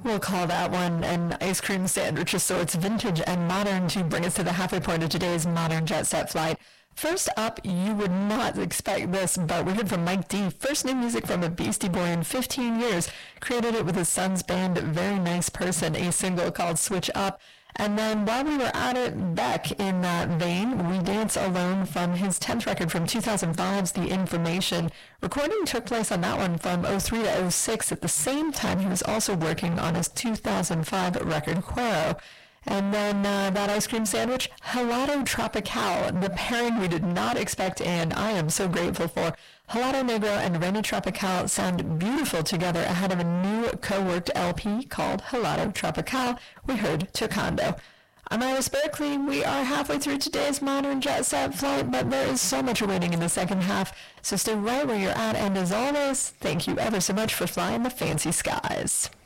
We'll call that one an ice cream sandwich of sorts, vintage and modern, to bring us to the halfway point of today's modern jet set flight. First up, you would not expect this, but we heard from Mike D. First new music from a Beastie Boy in 15 years. Created it with his son's band, Very Nice Person, a single called Switch Up. And then while we were at it, Beck, in that vein, We Dance Alone from his 10th record from 2005's The Information. Recording took place on that one from 03 to 06. At the same time, he was also working on his 2005 record, Cuero. And then that ice cream sandwich, Helado Tropical, the pairing we did not expect, and I am so grateful for. Helado Negro and Reina Tropical sound beautiful together ahead of a new co-worked LP called Helado Tropical. We heard Tocando. I'm Iris Berkeley. We are halfway through today's modern jet set flight, but there is so much awaiting in the second half, so stay right where you're at, and as always, thank you ever so much for flying the fancy skies.